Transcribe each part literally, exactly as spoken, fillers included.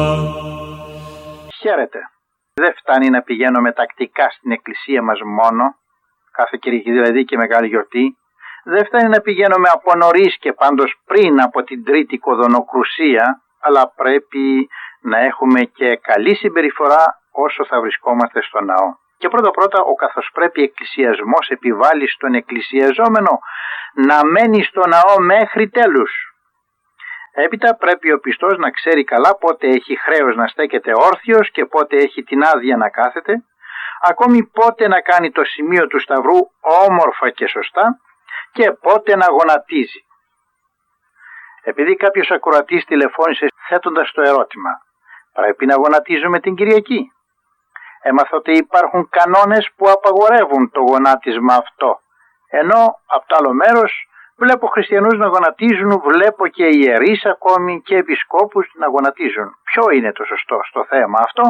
Χαίρετε. Δεν φτάνει να πηγαίνουμε τακτικά στην εκκλησία μας μόνο, κάθε Κυριακή δηλαδή και Μεγάλη Γιορτή. Δεν φτάνει να πηγαίνουμε από νωρίς και πάντως πριν από την Τρίτη Κοδωνοκρουσία, αλλά πρέπει να έχουμε και καλή συμπεριφορά όσο θα βρισκόμαστε στο ναό. Και πρώτα πρώτα ο καθώς πρέπει εκκλησιασμός επιβάλλει στον εκκλησιαζόμενο να μένει στο ναό μέχρι τέλους. Έπειτα πρέπει ο πιστός να ξέρει καλά πότε έχει χρέος να στέκεται όρθιος και πότε έχει την άδεια να κάθεται, ακόμη πότε να κάνει το σημείο του σταυρού όμορφα και σωστά και πότε να γονατίζει. Επειδή κάποιος ακροατής τηλεφώνησε θέτοντας το ερώτημα, πρέπει να γονατίζουμε την Κυριακή? Έμαθα ότι υπάρχουν κανόνες που απαγορεύουν το γονάτισμα αυτό, ενώ από το άλλο μέρος βλέπω χριστιανούς να γονατίζουν, βλέπω και ιερείς ακόμη και επισκόπους να γονατίζουν. Ποιο είναι το σωστό στο θέμα αυτό?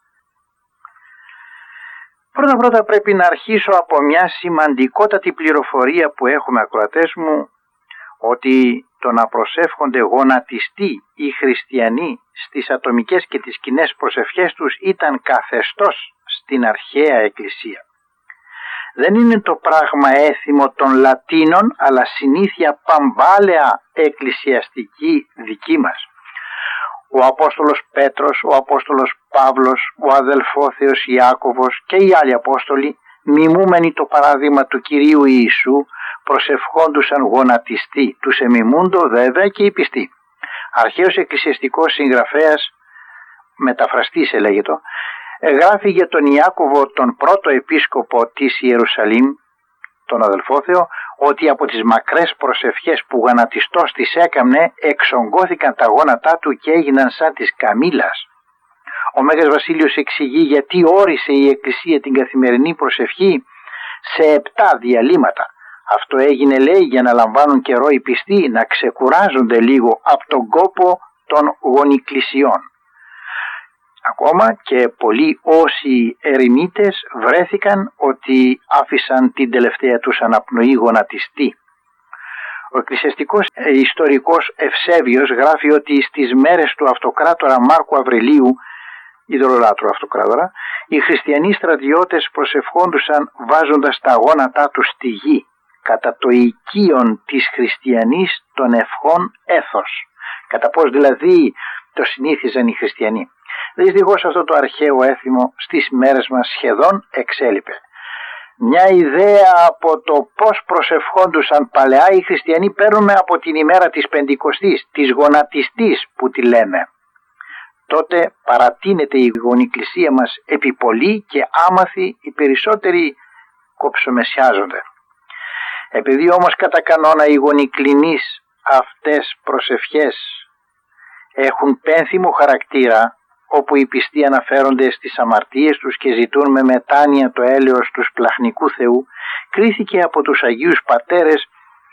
Πρώτα πρώτα πρέπει να αρχίσω από μια σημαντικότατη πληροφορία που έχουμε ακροατές μου, ότι το να προσεύχονται γονατιστοί οι χριστιανοί στις ατομικές και τις κοινές προσευχές τους ήταν καθεστώς στην αρχαία εκκλησία. Δεν είναι το πράγμα έθιμο των Λατίνων, αλλά συνήθεια παμπάλαια εκκλησιαστική δική μας. Ο Απόστολος Πέτρος, ο Απόστολος Παύλος, ο αδελφόθεος Ιάκωβος και οι άλλοι Απόστολοι, μιμούμενοι το παράδειγμα του Κυρίου Ιησού, προσευχόντουσαν γονατιστοί, τους εμιμούντο βέβαια και οι πιστοί. Αρχαίος εκκλησιαστικός συγγραφέας, μεταφραστής ελέγεται, γράφει για τον Ιάκωβο, τον πρώτο επίσκοπο της Ιερουσαλήμ, τον αδελφόθεο, ότι από τις μακρές προσευχές που γονατιστός τις έκαμνε εξογκώθηκαν τα γόνατά του και έγιναν σαν της καμήλας. Ο Μέγας Βασίλειος εξηγεί γιατί όρισε η Εκκλησία την καθημερινή προσευχή σε επτά διαλύματα. Αυτό έγινε, λέει, για να λαμβάνουν καιρό οι πιστοί να ξεκουράζονται λίγο από τον κόπο των γονικλησιών. Ακόμα και πολλοί όσοι ερημίτες βρέθηκαν ότι άφησαν την τελευταία τους αναπνοή γονατιστή. Ο εκκλησιαστικός ιστορικός Ευσέβιος γράφει ότι στις μέρες του αυτοκράτορα Μάρκου Αυρελίου, ειδωλολάτρου αυτοκράτορα, οι χριστιανοί στρατιώτες προσευχόντουσαν βάζοντας τα γόνατά τους στη γη, κατά το οικείον της χριστιανής των ευχών έθος, κατά πώς δηλαδή το συνήθιζαν οι χριστιανοί. Δυστυχώς αυτό το αρχαίο έθιμο στις μέρες μας σχεδόν εξέλιπε. Μια ιδέα από το πώς προσευχόντουσαν παλαιά οι χριστιανοί παίρνουμε από την ημέρα της Πεντηκοστής, της γονατιστής που τη λέμε. Τότε παρατείνεται η γονικλησία μας επί πολύ και άμαθοι οι περισσότεροι κοψομεσιάζονται. Επειδή όμως κατά κανόνα οι γονικλινείς αυτές προσευχές έχουν πένθυμο χαρακτήρα, όπου οι πιστοί αναφέρονται στις αμαρτίες τους και ζητούν με μετάνοια το έλεος του σπλαχνικού Θεού, κρίθηκε από τους Αγίους Πατέρες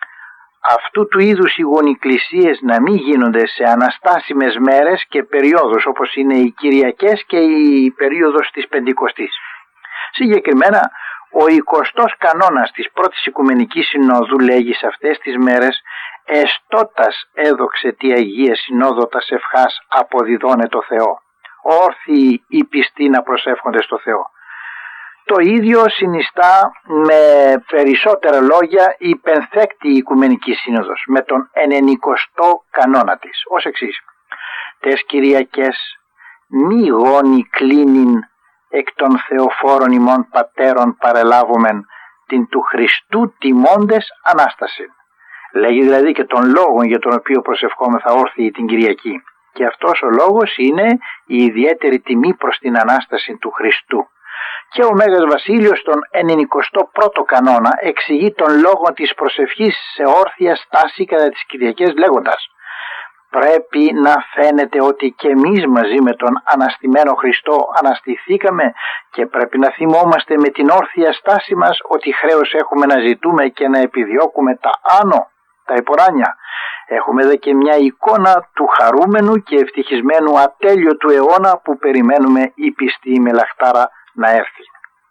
αυτού του είδους οι γονικλησίες να μην γίνονται σε αναστάσιμες μέρες και περιόδους, όπως είναι οι Κυριακές και η περίοδος της Πεντηκοστής. Συγκεκριμένα, ο εικοστός κανόνας της πρώτης Οικουμενικής Συνόδου λέγει σε αυτές τις μέρες «Εστώτας έδοξε τη Αγία Συνόδο τας ευχάς αποδιδώνε το Θεό». Όρθιοι οι πιστοί να προσεύχονται στο Θεό. Το ίδιο συνιστά με περισσότερα λόγια η πενθέκτη Οικουμενική Σύνοδος με τον ενενηκοστό κανόνα της, ως εξής: «Τες Κυριακές μη γόνοι κλείνειν εκ των Θεοφόρων ημών πατέρων παρελάβομεν την του Χριστού τιμώντες Ανάσταση». Λέγει δηλαδή και τον λόγο για τον οποίο προσευχόμεθα όρθιοι την Κυριακή. Και αυτός ο λόγος είναι η ιδιαίτερη τιμή προς την Ανάσταση του Χριστού. Και ο Μέγας Βασίλειος στον ενενηκοστό πρώτο κανόνα εξηγεί τον λόγο της προσευχής σε όρθια στάση κατά τις Κυριακές λέγοντας: «Πρέπει να φαίνεται ότι και εμείς μαζί με τον αναστημένο Χριστό αναστηθήκαμε και πρέπει να θυμόμαστε με την όρθια στάση μας ότι χρέος έχουμε να ζητούμε και να επιδιώκουμε τα άνω, τα υποράνια. Έχουμε δε και μια εικόνα του χαρούμενου και ευτυχισμένου ατέλειωτου αιώνα που περιμένουμε η πιστή με λαχτάρα να έρθει».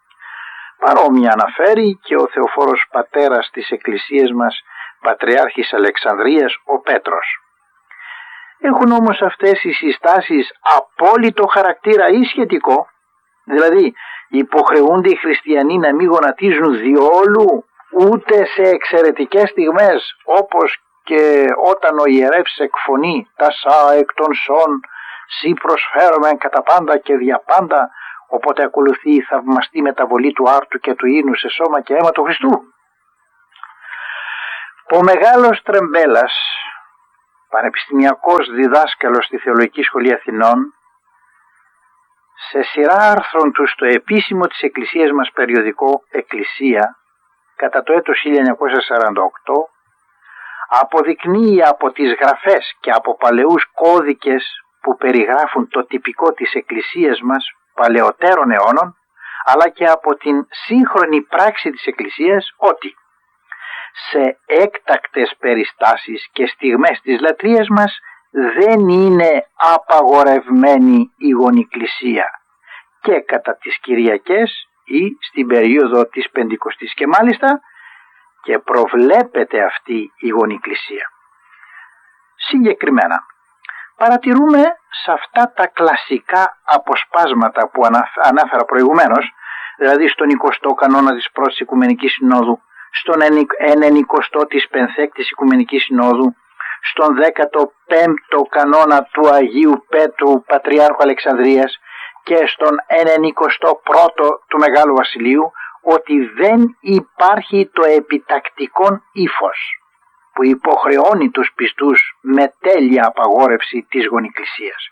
Παρόμοια αναφέρει και ο Θεοφόρος πατέρας της Εκκλησίας μας, Πατριάρχης Αλεξανδρίας, ο Πέτρος. Έχουν όμως αυτές οι συστάσεις απόλυτο χαρακτήρα ή σχετικό? Δηλαδή υποχρεούνται οι χριστιανοί να μην γονατίζουν διόλου, ούτε σε εξαιρετικές στιγμές, όπως και όταν ο ιερεύς εκφωνεί τα σα εκ των σών σύ προσφέρομεν κατά πάντα και δια πάντα, οπότε ακολουθεί η θαυμαστή μεταβολή του άρτου και του ίνου σε σώμα και αίμα του Χριστού. Ο μεγάλος Τρεμπέλας, πανεπιστημιακός διδάσκαλος στη Θεολογική Σχολή Αθηνών, σε σειρά άρθρων του στο επίσημο της Εκκλησίας μας περιοδικό Εκκλησία κατά το έτος χίλια εννιακόσια σαράντα οκτώ, αποδεικνύει από τις γραφές και από παλαιούς κώδικες που περιγράφουν το τυπικό της Εκκλησίας μας παλαιότερων αιώνων, αλλά και από την σύγχρονη πράξη της Εκκλησίας, ότι σε έκτακτες περιστάσεις και στιγμές της λατρείας μας δεν είναι απαγορευμένη η γονικλησία και κατά τις Κυριακές ή στην περίοδο της Πεντηκοστής, και μάλιστα και προβλέπεται αυτή η γονικλησία. Συγκεκριμένα παρατηρούμε σε αυτά τα κλασικά αποσπάσματα που ανάφερα προηγουμένως, δηλαδή στον εικοστό κανόνα της πρώτης Οικουμενικής Συνόδου, στον ενενηκοστό της Πενθέκτης Οικουμενικής Συνόδου, στον δέκατο πέμπτο κανόνα του Αγίου Πέτρου Πατριάρχου Αλεξανδρίας και στον ενενηκοστό πρώτο του Μεγάλου Βασιλείου, ότι δεν υπάρχει το επιτακτικόν ύφος που υποχρεώνει τους πιστούς με τέλεια απαγόρευση της γονικλησίας.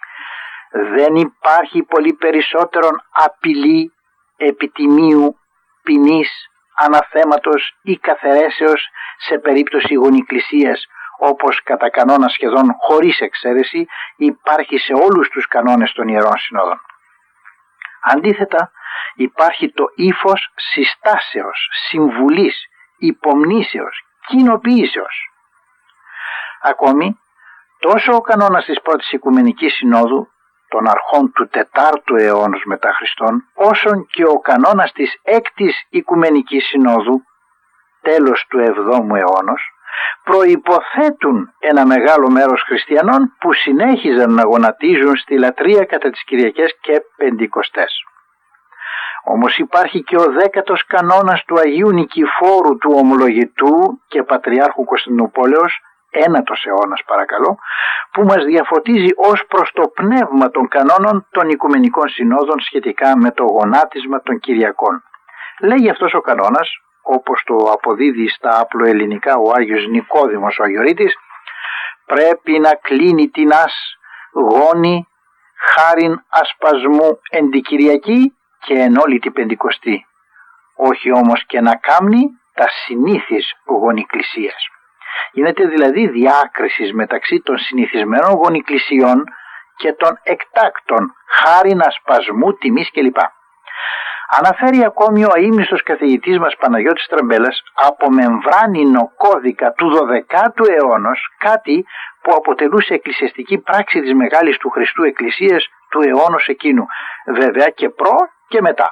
Δεν υπάρχει πολύ περισσότερον απειλή επιτιμίου, ποινής, αναθέματος ή καθαιρέσεως σε περίπτωση γονικλησίας, όπως κατά κανόνα σχεδόν χωρίς εξαίρεση υπάρχει σε όλους τους κανόνες των Ιερών Συνόδων. Αντίθετα, υπάρχει το ύφος συστάσεως, συμβουλής, υπομνήσεως, κοινοποιήσεως. Ακόμη, τόσο ο κανόνας της πρώτης Οικουμενικής Συνόδου, των αρχών του τετάρτου αιώνος μετά Χριστόν, όσον και ο κανόνας της έκτης Οικουμενικής Συνόδου, τέλος του εβδόμου αιώνος, προϋποθέτουν ένα μεγάλο μέρος χριστιανών που συνέχιζαν να γονατίζουν στη λατρεία κατά τις Κυριακές και Πεντηκοστές. Όμως υπάρχει και ο δέκατος κανόνας του Αγίου Νικηφόρου του Ομολογητού και Πατριάρχου Κωνσταντινούπολεως, ένατος αιώνας παρακαλώ, που μας διαφωτίζει ως προς το πνεύμα των κανόνων των Οικουμενικών Συνόδων σχετικά με το γονάτισμα των Κυριακών. Λέγει αυτός ο κανόνας, όπως το αποδίδει στα απλοελληνικά ο Άγιος Νικόδημος ο Αγιορείτης, πρέπει να κλείνει τινάς γόνη χάριν ασπασμού εν τη Κυριακή και εν όλη την Πεντηκοστή, όχι όμως και να κάμνει τα συνήθεις γονικλησίας. Γίνεται δηλαδή διάκρισης μεταξύ των συνηθισμένων γονικλησιών και των εκτάκτων χάριν ασπασμού, τιμής κλπ. Αναφέρει ακόμη ο αείμνηστος καθηγητής μας Παναγιώτης Τρεμπέλας από μεμβράνινο κώδικα του δωδεκάτου αιώνος, κάτι που αποτελούσε εκκλησιαστική πράξη της Μεγάλης του Χριστού Εκκλησίας του αιώνος εκείνου, βέβαια και προ και μετά.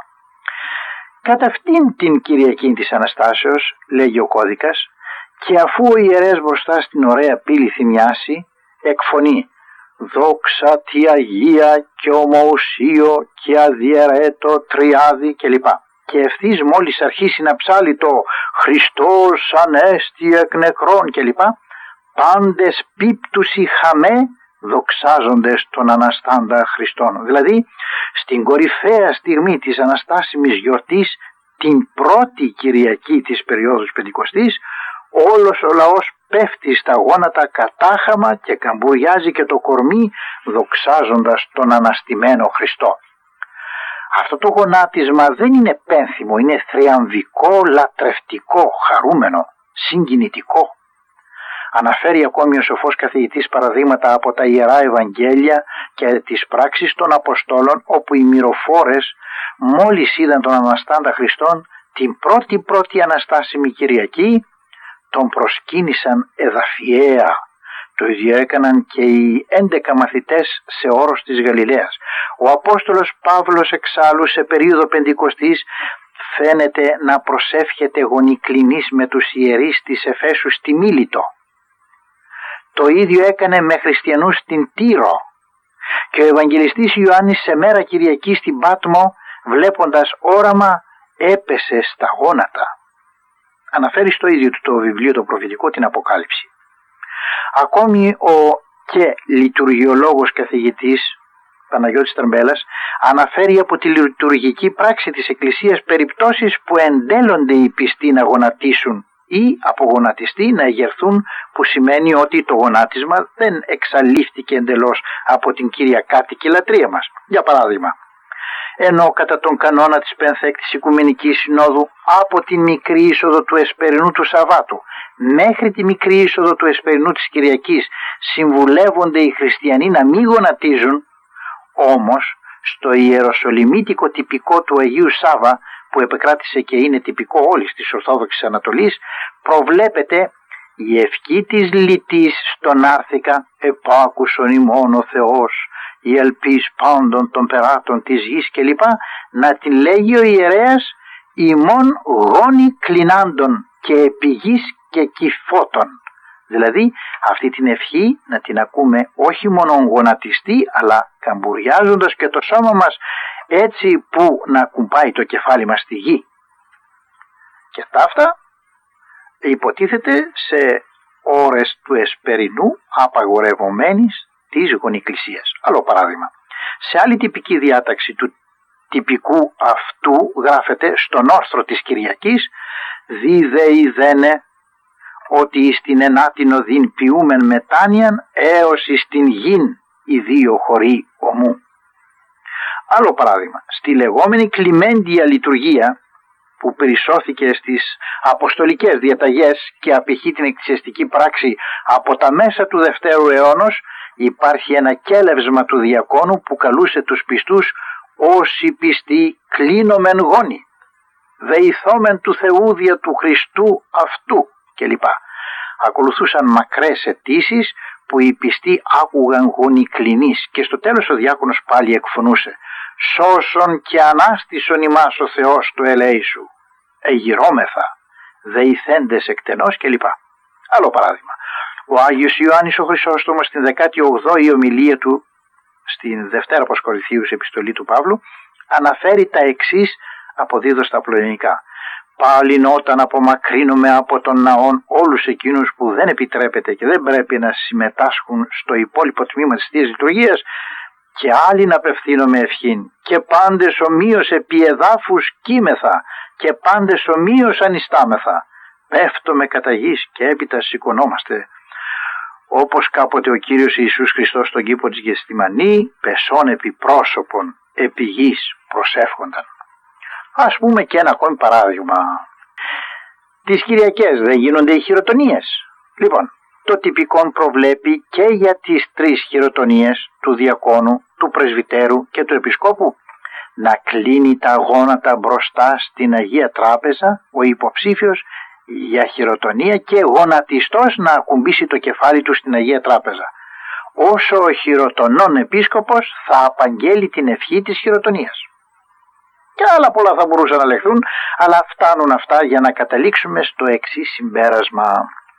Κατά αυτήν την Κυριακή της Αναστάσεως, λέγει ο κώδικας, και αφού ο ιερέας μπροστά στην ωραία πύλη θυμιάσει, εκφωνεί «Δόξα τη Αγία και ομοουσίο και αδιαιρέτο τριάδι» κλπ. Και ευθύς μόλις αρχίσει να ψάλει το «Χριστός ανέστη εκ νεκρών» κλπ, πάντες πίπτουσι χαμέ δοξάζοντες τον Αναστάντα Χριστόν. Δηλαδή στην κορυφαία στιγμή της Αναστάσιμης γιορτής, την πρώτη Κυριακή της περίοδου Πεντηκοστής, όλος ο λαός πέφτει στα γόνατα κατάχαμα και καμπουριάζει και το κορμί δοξάζοντας τον αναστημένο Χριστό. Αυτό το γονάτισμα δεν είναι πένθυμο, είναι θριαμβικό, λατρευτικό, χαρούμενο, συγκινητικό. Αναφέρει ακόμη ο σοφός καθηγητής παραδείγματα από τα Ιερά Ευαγγέλια και τις πράξεις των Αποστόλων, όπου οι μυροφόρες μόλις είδαν τον Αναστάντα Χριστόν την πρώτη πρώτη Αναστάσιμη Κυριακή, τον προσκύνησαν εδαφιαία. Το ίδιο έκαναν και οι έντεκα μαθητές σε όρος της Γαλιλαίας. Ο Απόστολος Παύλος εξάλλου σε περίοδο Πεντηκοστής φαίνεται να προσεύχεται γονικλινής με τους ιερείς της Εφέσου στη Μίλητο. Το ίδιο έκανε με χριστιανούς στην Τύρο. Και ο Ευαγγελιστής Ιωάννης σε μέρα Κυριακή στην Πάτμο, βλέποντας όραμα, έπεσε στα γόνατα. Αναφέρει στο ίδιο του το βιβλίο το προφητικό την Αποκάλυψη. Ακόμη ο και λειτουργιολόγος καθηγητής Παναγιώτης Τρεμπέλας αναφέρει από τη λειτουργική πράξη της Εκκλησίας περιπτώσεις που εντέλλονται οι πιστοί να γονατίσουν ή από γονατιστή να εγερθούν, που σημαίνει ότι το γονάτισμα δεν εξαλείφθηκε εντελώς από την κυριακάτικη λατρεία μας. Για παράδειγμα, ενώ κατά τον κανόνα της Πενθέκτης Οικουμενικής Συνόδου από τη μικρή είσοδο του εσπερινού του Σαββάτου μέχρι τη μικρή είσοδο του εσπερινού της Κυριακής συμβουλεύονται οι χριστιανοί να μην γονατίζουν, όμως στο ιεροσολυμίτικο τυπικό του Αγίου Σάββα, που επεκράτησε και είναι τυπικό όλης της Ορθόδοξης Ανατολής, προβλέπεται η ευχή της λυτής στον άρθηκα «Επάκουσον ημών ο Θεός, η ελπίς πάντων των περάτων της γης» κλπ. Να την λέγει ο ιερέας «ημών γόνοι κλινάντων και επιγής και κυφώτων». Δηλαδή αυτή την ευχή να την ακούμε όχι μόνο γονατιστή, αλλά καμπουριάζοντας και το σώμα μας έτσι που να κουμπάει το κεφάλι μας στη γη. Και αυτά υποτίθεται σε ώρες του εσπερινού απαγορευομένης της γονικλησίας. Άλλο παράδειγμα, σε άλλη τυπική διάταξη του τυπικού αυτού γράφεται στον όρθρο της Κυριακής «Δι δε ιδένε ότι στην ενάτην οδήν ποιούμεν μετάνοιαν έως στην γην οι δύο χωρί ομού». Άλλο παράδειγμα, στη λεγόμενη κλιμέντια λειτουργία που περισσώθηκε στις αποστολικές διαταγές και απηχεί την εκκλησιαστική πράξη από τα μέσα του Δευτέρου αιώνος, υπάρχει ένα κέλευσμα του διακόνου που καλούσε τους πιστούς «Όσοι πιστοί κλείνομεν γόνοι, δεηθόμεν του Θεού δια του Χριστού αυτού» κλπ. Ακολουθούσαν μακρές αιτήσεις που οι πιστοί άκουγαν γονικλινείς και στο τέλος ο διάκονος πάλι εκφωνούσε «Σώσον και ανάστησον ημάς ο Θεός το ελέη σου, εγυρώμεθα, δεηθέντες εκτενώς» κλπ. Άλλο παράδειγμα, ο Άγιος Ιωάννης ο Χρυσόστομος στην δεκάτη ογδόη ομιλία του στην Δευτέρα προς Κορινθίους επιστολή του Παύλου αναφέρει τα εξής αποδίδω στα πλοενικά. «Πάλιν όταν απομακρύνουμε από τον ναόν όλους εκείνους που δεν επιτρέπεται και δεν πρέπει να συμμετάσχουν στο υπόλοιπο τμήμα της Θείας Λειτουργίας, και άλλοι να απευθύνομαι ευχήν, και πάντες ομοίως επί εδάφους κείμεθα, και πάντες ομοίως ανιστάμεθα, πέφτουμε κατά γης και έπειτα σηκωνόμαστε. Όπως κάποτε ο Κύριος Ιησούς Χριστός στον κήπο της Γεσθημανή, πεσών επί πρόσωπον, επί γης προσεύχονταν». Ας πούμε και ένα ακόμη παράδειγμα. Τις Κυριακές δεν γίνονται οι χειροτονίες. Λοιπόν, το τυπικόν προβλέπει και για τις τρεις χειροτονίες του διακόνου, του πρεσβυτέρου και του επισκόπου να κλείνει τα γόνατα μπροστά στην Αγία Τράπεζα ο υποψήφιος για χειροτονία και γονατιστός να ακουμπήσει το κεφάλι του στην Αγία Τράπεζα, όσο ο χειροτονών επίσκοπος θα απαγγέλει την ευχή της χειροτονίας. Και άλλα πολλά θα μπορούσαν να λεχθούν, αλλά φτάνουν αυτά για να καταλήξουμε στο εξής συμπέρασμα.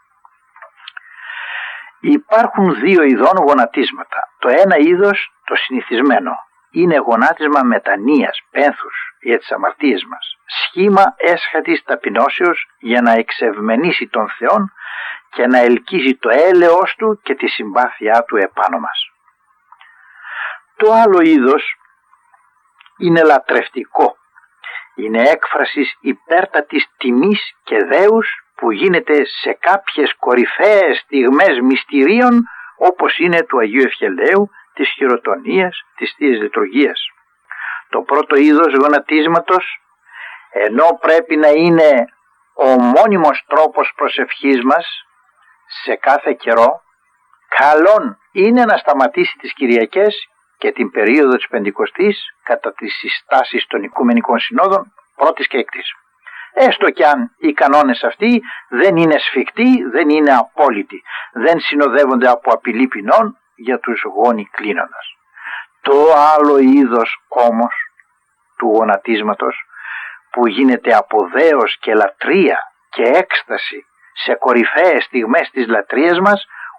Υπάρχουν δύο ειδών γονατίσματα. Το ένα είδος, το συνηθισμένο, είναι γονάτισμα μετανοίας, πένθους για τις αμαρτίες μας, σχήμα έσχατης ταπεινώσεως για να εξευμενήσει τον Θεόν και να ελκύσει το έλεος του και τη συμπάθειά του επάνω μας. Το άλλο είδος είναι λατρευτικό. Είναι έκφρασης υπέρτατης τιμής και δέους που γίνεται σε κάποιες κορυφαίες στιγμές μυστηρίων όπως είναι του Αγίου Ευχελαίου, της χειροτονίας, της Θείας Λειτουργίας. Το πρώτο είδος γονατίσματος, ενώ πρέπει να είναι ο μόνιμος τρόπος προσευχής μας σε κάθε καιρό, καλόν είναι να σταματήσει τις Κυριακές και την περίοδο της Πεντηκοστής κατά τις συστάσεις των Οικουμενικών Συνόδων πρώτης και έκτης. Έστω κι αν οι κανόνες αυτοί δεν είναι σφιχτοί, δεν είναι απόλυτοι, δεν συνοδεύονται από απειλή ποινών για τους γόνοι κλείνοντας. Το άλλο είδος όμως του γονατίσματος που γίνεται από δέος και λατρεία και έκσταση σε κορυφαίες στιγμές της λατρείας μας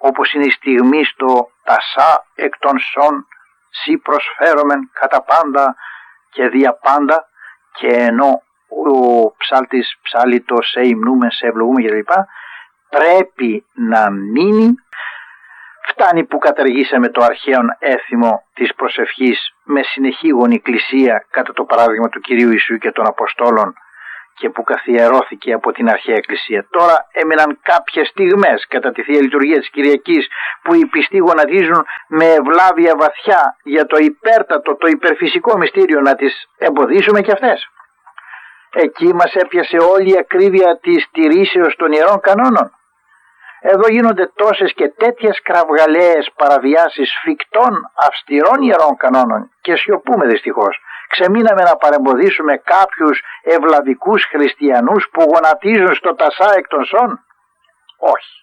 όπως είναι η στιγμή στο «τασά εκ των σών σοι προσφέρομεν κατά πάντα και δια πάντα», και ενώ ο ψάλτης ψάλει το «σε υμνούμε, σε ευλογούμε» κλπ, πρέπει να μείνει. Φτάνει που καταργήσαμε το αρχαίον έθιμο της προσευχής με συνεχή γονικλησία κατά το παράδειγμα του Κυρίου Ιησού και των Αποστόλων και που καθιερώθηκε από την αρχαία Εκκλησία. Τώρα έμειναν κάποιες στιγμές κατά τη Θεία Λειτουργία της Κυριακής που οι πιστοί γονατίζουν με ευλάβεια βαθιά για το υπέρτατο, το υπερφυσικό μυστήριο, να τις εμποδίσουμε και αυτές. Εκεί μας έπιασε όλη η ακρίβεια της τηρήσεως των ιερών κανόνων. Εδώ γίνονται τόσες και τέτοιες κραυγαλαίες παραβιάσεις φυκτών αυστηρών ιερών κανόνων και σιωπούμε δυστυχώς. Ξεμείναμε να παρεμποδίσουμε κάποιους ευλαβικούς χριστιανούς που γονατίζουν στο «τασά εκ των σών». Όχι.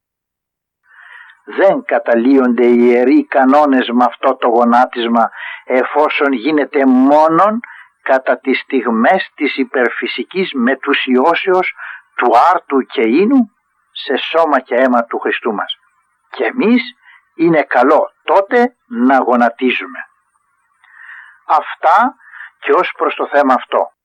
Δεν καταλύονται οι ιεροί κανόνες με αυτό το γονάτισμα, εφόσον γίνεται μόνον κατά τις στιγμές της υπερφυσικής μετουσιώσεως του άρτου και ίνου σε σώμα και αίμα του Χριστού μας. Και εμείς είναι καλό τότε να γονατίζουμε. Αυτά και ως προς το θέμα αυτό.